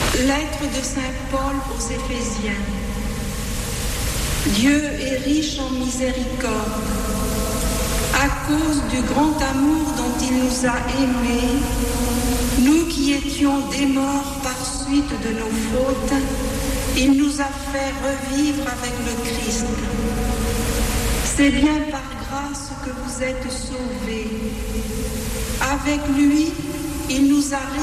Lettre de Saint Paul aux Éphésiens. Dieu est riche en miséricorde. À cause du grand amour dont il nous a aimés, nous qui étions des morts par suite de nos fautes, il nous a fait revivre avec le Christ. C'est bien par grâce que vous êtes sauvés. Avec lui, il nous a